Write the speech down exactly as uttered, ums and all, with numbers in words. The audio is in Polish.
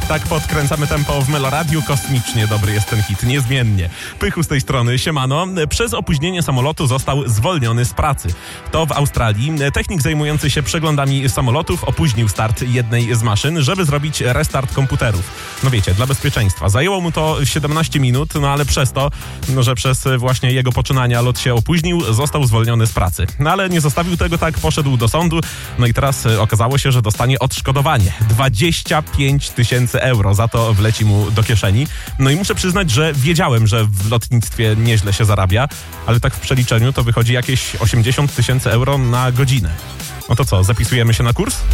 Tak podkręcamy tempo w Meloradiu. Kosmicznie dobry jest ten hit, niezmiennie. Pychu z tej strony, siemano. Przez opóźnienie samolotu został zwolniony z pracy. To w Australii. Technik zajmujący się przeglądami samolotów opóźnił start jednej z maszyn, żeby zrobić restart komputerów. No wiecie, dla bezpieczeństwa. Zajęło mu to siedemnaście minut, no ale przez to, no, że przez właśnie jego poczynania lot się opóźnił, został zwolniony z pracy. No ale nie zostawił tego tak, poszedł do sądu, no i teraz okazało się, że dostanie odszkodowanie. dwadzieścia pięć tysięcy euro za to wleci mu do kieszeni. No i muszę przyznać, że wiedziałem, że w lotnictwie nieźle się zarabia, ale tak w przeliczeniu to wychodzi jakieś osiemdziesiąt tysięcy euro na godzinę. No to co, zapisujemy się na kurs?